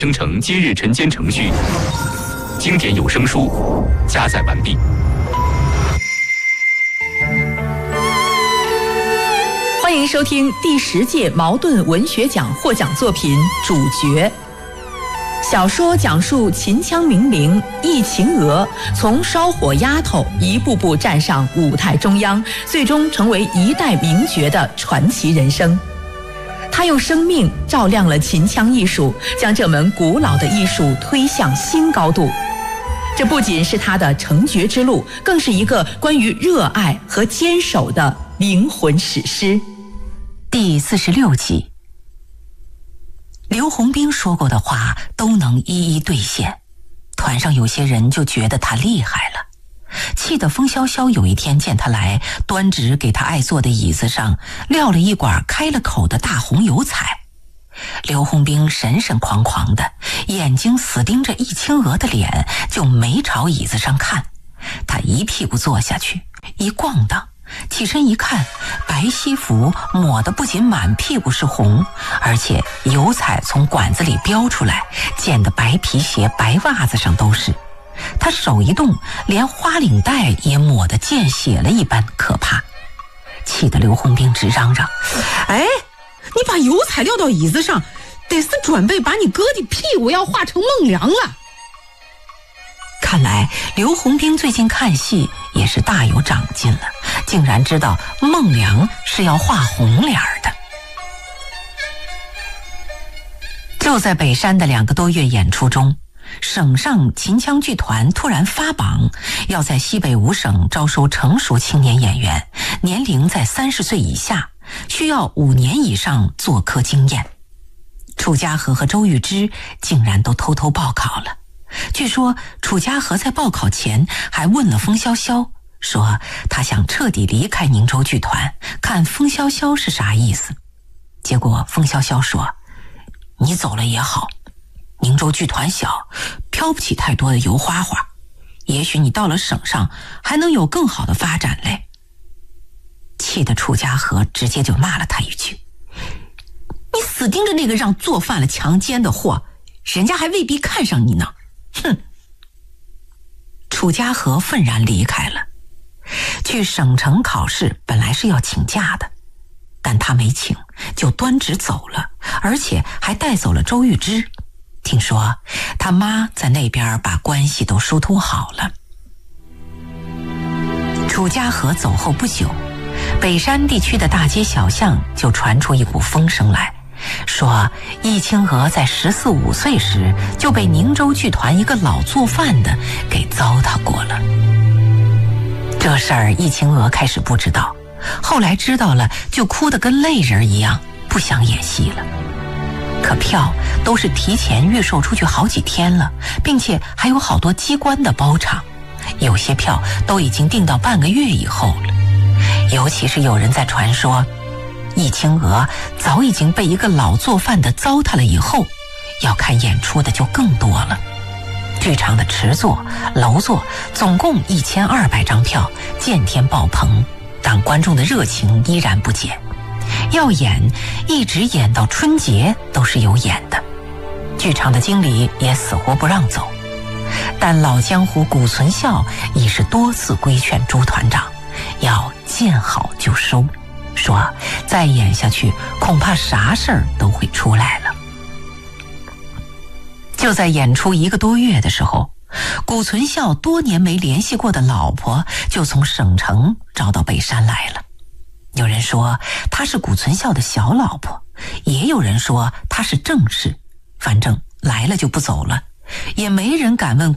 生成今日晨间程序，经典有声书加载完毕。 欢迎收听第10届茅盾文学奖获奖作品《主角》。小说讲述秦腔名伶易秦娥从烧火丫头一步步站上舞台中央，最终成为一代名角的传奇人生。他用生命照亮了秦腔艺术，将这门古老的艺术推向新高度。这不仅是他的成角之路，更是一个关于热爱和坚守的灵魂史诗。 第46集，刘洪兵说过的话都能一一兑现，团上有些人就觉得他厉害了，气得风萧萧有一天见他来，端直给他爱坐的椅子上撂了一管开了口的大红油彩。刘洪兵神神狂狂的，眼睛死盯着易清娥的脸，就没朝椅子上看。他一屁股坐下去，一咣当，起身一看，白西服抹得不仅满屁股是红，而且油彩从管子里飙出来，溅得白皮鞋白袜子上都是。他手一动，连花领带也抹得见血了一般可怕，气得刘洪兵直嚷嚷： 哎，你把油彩撂到椅子上，得是准备把你哥的屁股要画成孟良了。 看来刘洪兵最近看戏也是大有长进了，竟然知道孟良是要画红脸的。就在北山的2个多月演出中，省上秦腔剧团突然发榜，要在西北5省招收成熟青年演员，年龄在30岁以下，需要5年以上做科经验。楚家和和周玉芝竟然都偷偷报考了。据说楚家和在报考前还问了风萧萧，说他想彻底离开宁州剧团，看风萧萧是啥意思。结果风萧萧说：你走了也好，宁州剧团小，飘不起太多的油花花，也许你到了省上还能有更好的发展嘞。气得楚家和直接就骂了他一句：你死盯着那个让做饭了强奸的货，人家还未必看上你呢。哼！楚家和愤然离开了。去省城考试本来是要请假的，但他没请，就端直走了，而且还带走了周玉芝。听说他妈在那边把关系都疏通好了。楚家和走后不久，北山地区的大街小巷就传出一股风声来，说易清娥在14、15岁时就被宁州剧团一个老做饭的给糟蹋过了。这事儿易清娥开始不知道，后来知道了就哭得跟泪人一样，不想演戏了。可票都是提前预售出去好几天了，并且还有好多机关的包场，有些票都已经订到半个月以后了。尤其是有人在传说易清娥早已经被一个老做饭的糟蹋了以后，要看演出的就更多了。剧场的池座、楼座总共1200张票，见天爆棚，但观众的热情依然不减。要演一直演到春节都是有演的，剧场的经理也死活不让走。但老江湖古存孝已是多次规劝朱团长要见好就收，说再演下去恐怕啥事儿都会出来了。就在演出1个多月的时候，古存孝多年没联系过的老婆就从省城找到北山来了。有人说她是古存孝的小老婆，也有人说她是正室，反正来了就不走了，也没人敢问